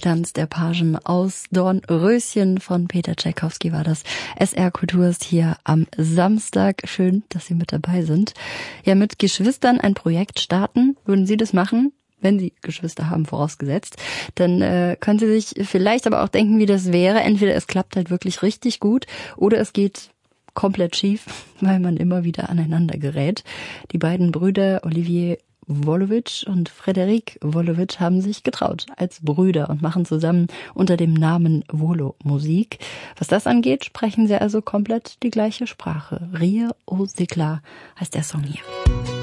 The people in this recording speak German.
Tanz der Pagen aus Dornröschen von Peter Tschaikowski war das. SR Kultur ist hier am Samstag. Schön, dass Sie mit dabei sind. Ja, mit Geschwistern ein Projekt starten. Würden Sie das machen? Wenn Sie Geschwister haben, vorausgesetzt, dann können Sie sich vielleicht aber auch denken, wie das wäre. Entweder es klappt halt wirklich richtig gut oder es geht komplett schief, weil man immer wieder aneinander gerät. Die beiden Brüder Olivier Wolowitsch und Frederik Wolowitsch haben sich getraut als Brüder und machen zusammen unter dem Namen Volo Musik. Was das angeht, sprechen sie also komplett die gleiche Sprache. Rire au Séclat heißt der Song hier.